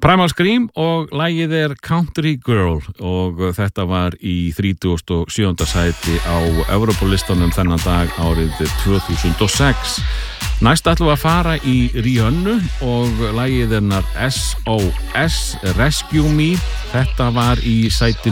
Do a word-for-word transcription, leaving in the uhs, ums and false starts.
Primal Scream og lagið er Country Girl og þetta var í þrítugasta og sjöunda sæti á Evrópulistanum þennan dag árið tvö þúsund og sex. Næst ætlum við að fara í Rihannu og lagið hennar S O S Rescue Me. Þetta var í sæti